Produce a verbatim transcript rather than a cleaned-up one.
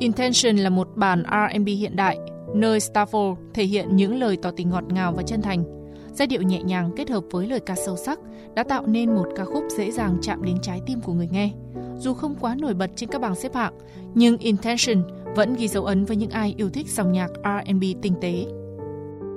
Intention là một bản R and B hiện đại, nơi Stafford thể hiện những lời tỏ tình ngọt ngào và chân thành. Giai điệu nhẹ nhàng kết hợp với lời ca sâu sắc đã tạo nên một ca khúc dễ dàng chạm đến trái tim của người nghe. Dù không quá nổi bật trên các bảng xếp hạng, nhưng Intention vẫn ghi dấu ấn với những ai yêu thích dòng nhạc R and B tinh tế.